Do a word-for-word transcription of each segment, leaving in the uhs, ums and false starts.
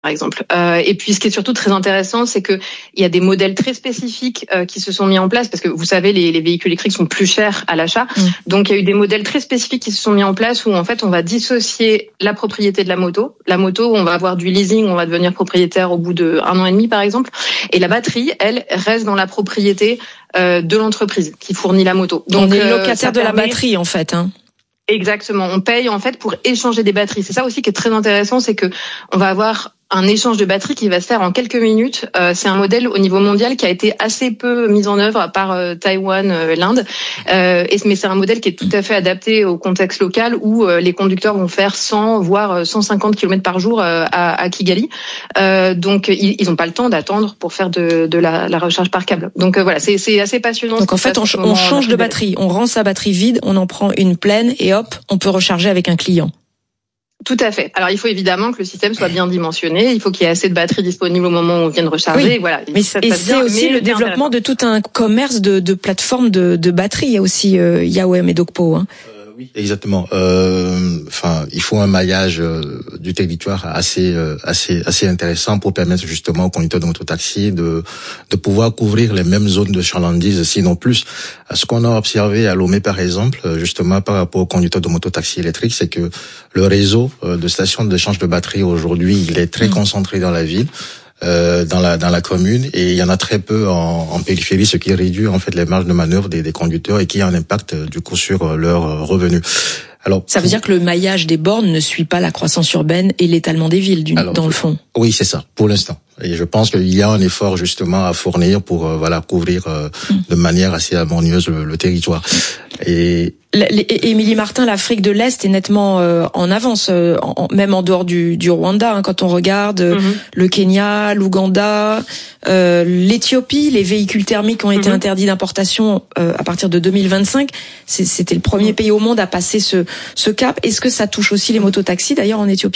par exemple. Euh, et puis, ce qui est surtout très intéressant, c'est que il y a des modèles très spécifiques euh, qui se sont mis en place, parce que vous savez, les, les véhicules électriques sont plus chers à l'achat. Mmh. Donc, il y a eu des modèles très spécifiques qui se sont mis en place où, en fait, on va dissocier la propriété de la moto. La moto, on va avoir du leasing, on va devenir propriétaire au bout de un an et demi, par exemple. Et la batterie, elle, reste dans la propriété euh, de l'entreprise qui fournit la moto. Donc, on est locataire euh, de permet... la batterie, en fait, hein. Exactement. On paye, en fait, pour échanger des batteries. C'est ça aussi qui est très intéressant, c'est que on va avoir un échange de batterie qui va se faire en quelques minutes. Euh, c'est un modèle au niveau mondial qui a été assez peu mis en œuvre, à part euh, Taïwan, euh, l'Inde. Euh, et, mais c'est un modèle qui est tout à fait adapté au contexte local où euh, les conducteurs vont faire cent, voire cent cinquante kilomètres par jour euh, à, à Kigali. Euh, donc, ils, ils ont pas le temps d'attendre pour faire de, de la, la recharge par câble. Donc euh, voilà, c'est, c'est assez passionnant. Donc en fait, on, on change de batterie. On rend sa batterie vide, on en prend une pleine et hop, on peut recharger avec un client. Tout à fait. Alors, il faut évidemment que le système soit bien dimensionné. Il faut qu'il y ait assez de batteries disponibles au moment où on vient de recharger. Oui. Et voilà. Mais ça et c'est bien, aussi le développement de tout un commerce de, de plateformes de, de batteries. Il y a aussi euh, Yaoem et Dokpo. Hein. Oui, exactement. Euh, enfin, il faut un maillage euh, du territoire assez, euh, assez, assez intéressant pour permettre justement aux conducteurs de mototaxi de, de pouvoir couvrir les mêmes zones de chalandise, sinon plus. Ce qu'on a observé à Lomé, par exemple, justement par rapport aux conducteurs de mototaxi électriques, c'est que le réseau de stations d'échange de batterie aujourd'hui, il est très mmh. concentré dans la ville. Euh, dans la dans la commune, et il y en a très peu en, en périphérie, ce qui réduit en fait les marges de manœuvre des, des conducteurs et qui a un impact du coup sur leurs revenus. Alors, ça veut dire que le maillage des bornes ne suit pas la croissance urbaine et l'étalement des villes, du, alors, dans le fond. Oui, c'est ça, pour l'instant. Et je pense qu'il y a un effort justement à fournir pour euh, voilà couvrir euh, mmh. de manière assez harmonieuse le, le territoire. Et Émilie Martin, l'Afrique de l'Est est nettement euh, en avance, euh, en, même en dehors du, du Rwanda. Hein, quand on regarde mmh. le Kenya, l'Ouganda, euh, l'Éthiopie, les véhicules thermiques ont été mmh. interdits d'importation euh, à partir de deux mille vingt-cinq. C'est, c'était le premier mmh. pays au monde à passer ce, ce cap. Est-ce que ça touche aussi les mototaxis d'ailleurs en Éthiopie ?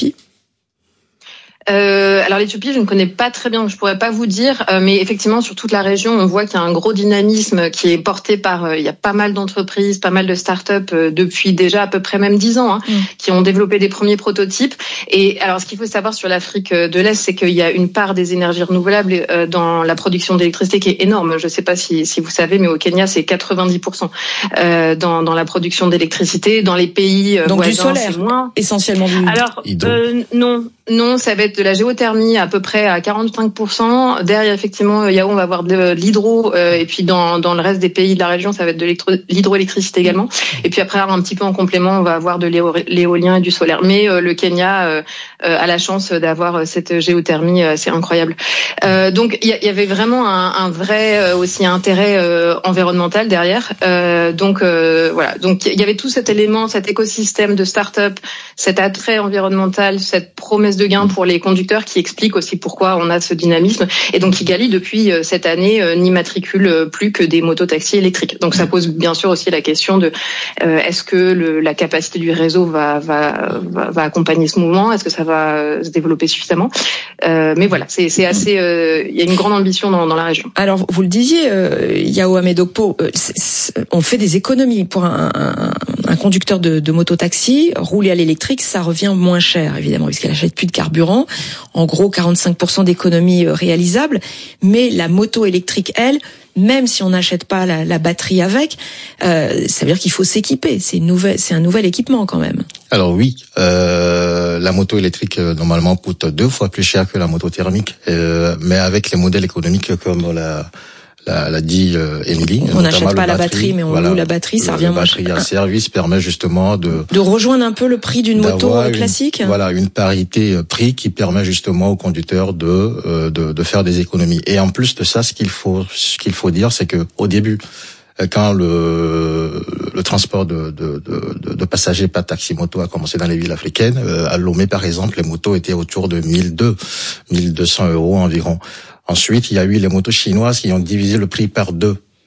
Euh, alors l'Éthiopie, je ne connais pas très bien, donc je pourrais pas vous dire, euh, mais effectivement sur toute la région, on voit qu'il y a un gros dynamisme qui est porté par, euh, il y a pas mal d'entreprises, pas mal de start-up euh, depuis déjà à peu près même dix ans, hein, mmh. qui ont développé des premiers prototypes. Et alors ce qu'il faut savoir sur l'Afrique de l'Est, c'est qu'il y a une part des énergies renouvelables euh, dans la production d'électricité qui est énorme. Je sais pas si, si vous savez, mais au Kenya c'est quatre-vingt-dix pour cent euh, dans, dans la production d'électricité. Dans les pays euh, donc voisins, du solaire, c'est moins. Essentiellement du. Alors euh, non. Non, ça va être de la géothermie à peu près à quarante-cinq pour cent. Derrière, effectivement, Yao, on va avoir de l'hydro. Euh, et puis, dans, dans le reste des pays de la région, ça va être de l'hydroélectricité également. Et puis après, un petit peu en complément, on va avoir de l'éolien et du solaire. Mais euh, le Kenya euh, euh, a la chance d'avoir cette géothermie. Euh, c'est incroyable. Euh, donc, il y, y avait vraiment un, un vrai euh, aussi intérêt euh, environnemental derrière. Euh, donc, euh, voilà. Donc, il y avait tout cet élément, cet écosystème de start-up, cet attrait environnemental, cette promesse de gains pour les conducteurs qui explique aussi pourquoi on a ce dynamisme. Et donc Kigali, depuis cette année, n'y matricule plus que des mototaxis électriques. Donc ça pose bien sûr aussi la question de euh, est-ce que le, la capacité du réseau va, va, va, va accompagner ce mouvement ? Est-ce que ça va se développer suffisamment ? euh, Mais voilà, c'est, c'est assez... Euh, il y a une grande ambition dans, dans la région. Alors, vous le disiez, euh, Yaoem et Dokpo, euh, on fait des économies pour un, un, un conducteur de, de mototaxi. Rouler à l'électrique, ça revient moins cher, évidemment, puisqu'elle achète plus de carburant, en gros quarante-cinq pour cent d'économies réalisables, mais la moto électrique, elle, même si on n'achète pas la, la batterie avec, euh, ça veut dire qu'il faut s'équiper. C'est une nouvelle, c'est un nouvel équipement quand même. Alors oui, euh, la moto électrique euh, normalement coûte deux fois plus cher que la moto thermique, euh, mais avec les modèles économiques comme la l'a, l'a dit euh, Émilie. On n'achète pas la batterie, mais on voilà, loue la batterie, ça revient moins cher. La batterie à service permet justement de de rejoindre un peu le prix d'une moto classique. Une, voilà, une parité prix qui permet justement aux conducteurs de, euh, de de faire des économies. Et en plus de ça, ce qu'il faut ce qu'il faut dire, c'est que au début, quand le le transport de de de, de passagers pas taxi moto a commencé dans les villes africaines, euh, à Lomé par exemple, les motos étaient autour de mille deux cents euros environ. Ensuite, il y a eu les motos chinoises qui ont divisé le prix par deux.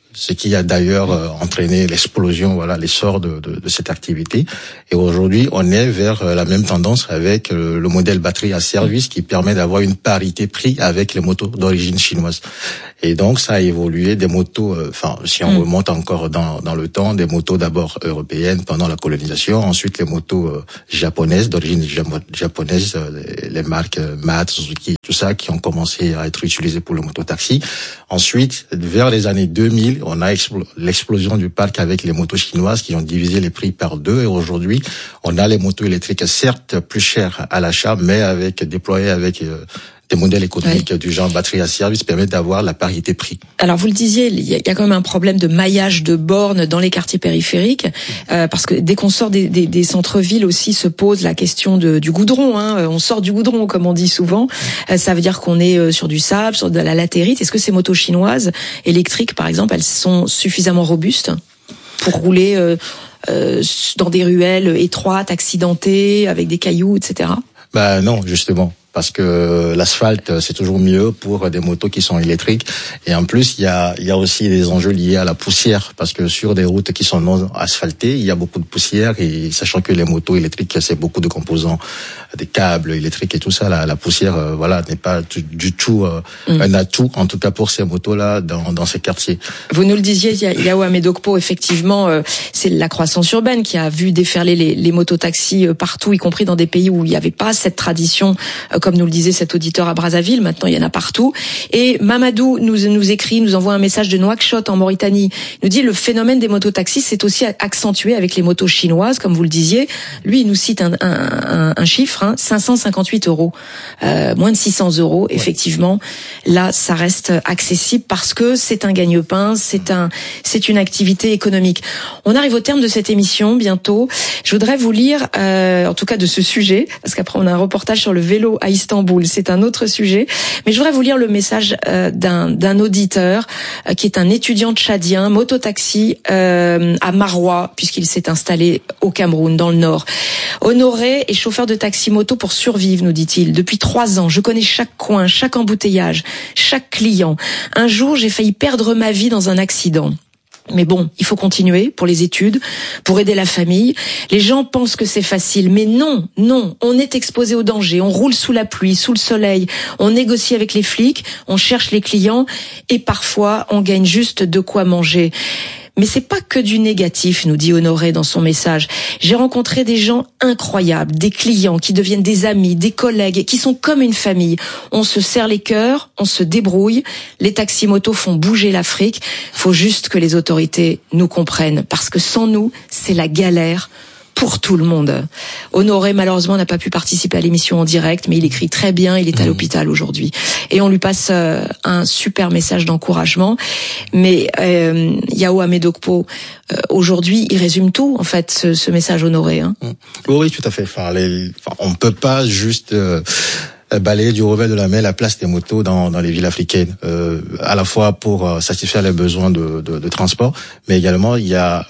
ce qui a d'ailleurs euh, entraîné l'explosion, voilà, l'essor de, de, de cette activité. Et aujourd'hui, on est vers euh, la même tendance avec euh, le modèle batterie à service qui permet d'avoir une parité prix avec les motos d'origine chinoise. Et donc, ça a évolué des motos, enfin, euh, si on mmh. remonte encore dans, dans le temps, des motos d'abord européennes pendant la colonisation, ensuite les motos euh, japonaises, d'origine japonaise, euh, les, les marques euh, M A T, Suzuki, tout ça, qui ont commencé à être utilisées pour le mototaxi. Ensuite, vers les années deux mille, on a expl- l'explosion du parc avec les motos chinoises qui ont divisé les prix par deux. Et aujourd'hui, on a les motos électriques, certes plus chères à l'achat, mais avec déployées avec euh, des modèles économiques oui. du genre batterie à service permettent d'avoir la parité prix. Alors vous le disiez, il y a quand même un problème de maillage de bornes dans les quartiers périphériques, euh, parce que dès qu'on sort des, des, des centres-villes aussi se pose la question de, du goudron. Hein. On sort du goudron, comme on dit souvent. Euh, ça veut dire qu'on est sur du sable, sur de la latérite. Est-ce que ces motos chinoises électriques, par exemple, elles sont suffisamment robustes pour rouler euh, euh, dans des ruelles étroites, accidentées, avec des cailloux, et cetera? Bah non, justement. Parce que l'asphalte, c'est toujours mieux pour des motos qui sont électriques. Et en plus, il y a, il y a aussi des enjeux liés à la poussière. Parce que sur des routes qui sont non asphaltées, il y a beaucoup de poussière. Et sachant que les motos électriques, c'est beaucoup de composants, des câbles électriques et tout ça, la, la poussière, euh, voilà, n'est pas du, du tout euh, mmh. un atout, en tout cas pour ces motos-là, dans, dans ces quartiers. Vous nous le disiez, Yao Amedokpo, effectivement, euh, c'est la croissance urbaine qui a vu déferler les, les mototaxis partout, y compris dans des pays où il n'y avait pas cette tradition, euh, comme nous le disait cet auditeur à Brazzaville. Maintenant, il y en a partout. Et Mamadou nous, nous écrit, nous envoie un message de Nouakchott en Mauritanie. Il nous dit le phénomène des mototaxis s'est aussi accentué avec les motos chinoises, comme vous le disiez. Lui, il nous cite un, un, un, un chiffre, hein, cinq cent cinquante-huit euros, euh, moins de six cents euros. Ouais. Effectivement, là, ça reste accessible parce que c'est un gagne-pain, c'est un, c'est une activité économique. On arrive au terme de cette émission bientôt. Je voudrais vous lire, euh, en tout cas de ce sujet, parce qu'après on a un reportage sur le vélo à Istanbul, c'est un autre sujet, mais je voudrais vous lire le message euh, d'un, d'un auditeur euh, qui est un étudiant tchadien, mototaxi euh, à Maroua, puisqu'il s'est installé au Cameroun, dans le nord. Honoré est chauffeur de taxi-moto pour survivre, nous dit-il. Depuis trois ans, je connais chaque coin, chaque embouteillage, chaque client. Un jour, j'ai failli perdre ma vie dans un accident. Mais bon, il faut continuer pour les études, pour aider la famille. Les gens pensent que c'est facile, mais non, non. On est exposé au danger, on roule sous la pluie, sous le soleil, on négocie avec les flics, on cherche les clients et parfois on gagne juste de quoi manger. Mais c'est pas que du négatif, nous dit Honoré dans son message. J'ai rencontré des gens incroyables, des clients qui deviennent des amis, des collègues, qui sont comme une famille. On se serre les cœurs, on se débrouille. Les taxis-motos font bouger l'Afrique. Faut juste que les autorités nous comprennent, parce que sans nous, c'est la galère pour tout le monde. Honoré, malheureusement, n'a pas pu participer à l'émission en direct, mais il écrit très bien, il est à l'hôpital aujourd'hui. Et on lui passe euh, un super message d'encouragement. Mais euh, Yao Amedokpo, euh, aujourd'hui, il résume tout, en fait, ce, ce message Honoré. Hein. Oui, tout à fait. Enfin, les, enfin, on ne peut pas juste... Euh... balayer du revers de la main la place des motos dans, dans les villes africaines, euh, à la fois pour euh, satisfaire les besoins de, de, de transport, mais également il y a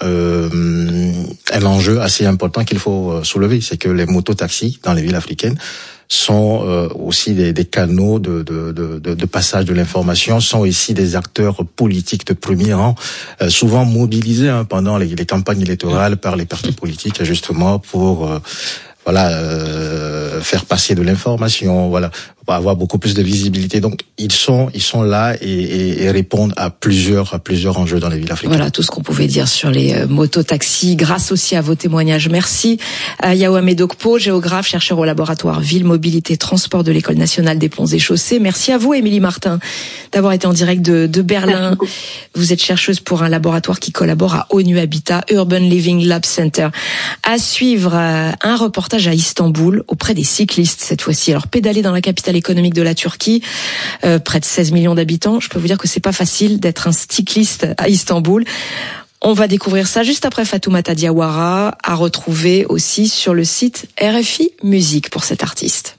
euh, un enjeu assez important qu'il faut euh, soulever, c'est que les mototaxis dans les villes africaines sont euh, aussi des, des canaux de, de, de, de passage de l'information, sont aussi des acteurs politiques de premier rang, euh, souvent mobilisés hein, pendant les, les campagnes électorales par les partis politiques, justement pour euh, voilà euh, faire passer de l'information, voilà, pour avoir beaucoup plus de visibilité. Donc ils sont ils sont là et, et, et répondent à plusieurs à plusieurs enjeux dans les villes africaines. Voilà tout ce qu'on pouvait dire sur les euh, mototaxis, grâce aussi à vos témoignages. Merci à Yao Amedokpo, géographe, chercheur au laboratoire Ville, Mobilité, Transport de l'École nationale des ponts et chaussées. Merci à vous, Émilie Martin, d'avoir été en direct de, de Berlin. Vous êtes chercheuse pour un laboratoire qui collabore à ONU Habitat, Urban Living Lab Center. À suivre euh, un reportage à Istanbul auprès des cyclistes cette fois-ci. Alors pédaler dans la capitale économique de la Turquie, euh, près de seize millions d'habitants. Je peux vous dire que c'est pas facile d'être un cycliste à Istanbul. On va découvrir ça juste après Fatoumata Diawara, à retrouver aussi sur le site R F I Musique pour cet artiste.